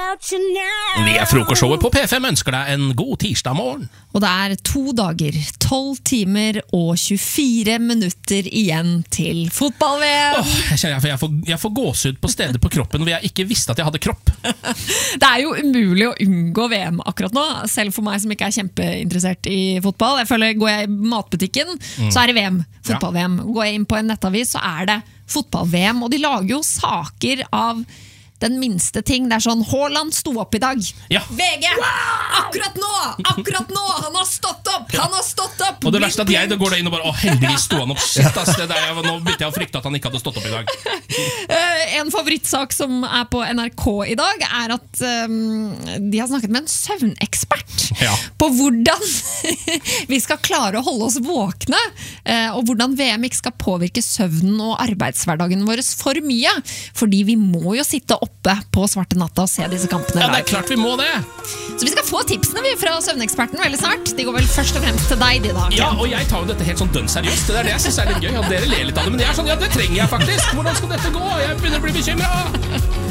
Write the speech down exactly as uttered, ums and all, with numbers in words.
Vi er frokostshowet på P fem ønsker deg en god tirsdag morgen. Og det er to dager, tolv timer og tjuefire minutter igjen til fotball-V M. Åh, jeg kjenner jeg får, jeg får, jeg får gåsehud på steder på kroppen hvor jeg ikke visste at jeg hadde kropp. Det er jo umulig å unngå V M akkurat nå, selv for meg som ikke er kjempeinteressert i fotball. Jeg føler, går jeg i matbutikken, mm. så er det V M, fotball-V M. Går jeg inn på en nettavis, så er det fotball-V M. Og de lager jo saker av den minste ting. Det er sånn, Haaland sto opp i dag. Ja. V G! Akkurat nå! Akkurat nå! Han har stått opp! Han har stått opp! Og det verste at jeg, da går det inn og bare, å heldigvis sto han opp. Shit, ass, det der, nå begynte jeg å frykte at han ikke hadde stått opp i dag. En favorittsak som er på N R K i dag, er at um, de har snakket med en søvnekspert ja. på hvordan vi skal klare å holde oss våkne, og hvordan V M ikke skal påvirke søvnen og arbeidshverdagen vår for mye. Fordi vi må jo sitte oppe på svarte natta og se disse kampene. Ja, det er klart vi må det. Så vi skal få tipsene vi fra søvneksperten veldig snart. De går vel først og fremst til deg, de da. Ja, og jeg tar jo dette helt sånn dønn seriøst. Det er det jeg synes er litt gøy. Og dere ler litt av det, men jeg er sånn, ja, det trenger jeg faktisk. Hvordan skal dette gå? Jeg begynner å bli bekymret.